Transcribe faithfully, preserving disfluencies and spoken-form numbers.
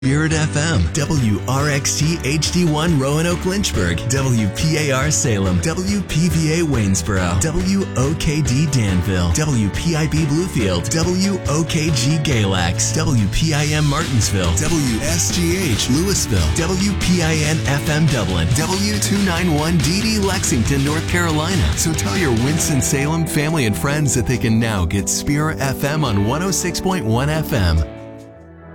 Spirit F M, W R X T H D one Roanoke Lynchburg, W P A R Salem, W P V A Waynesboro, W O K D Danville, W P I B Bluefield, W O K G Galax, W P I M Martinsville, W S G H Louisville, W P I N F M Dublin, W two ninety-one D D Lexington, North Carolina. So tell your Winston-Salem family and friends that they can now get Spirit F M on one oh six point one F M.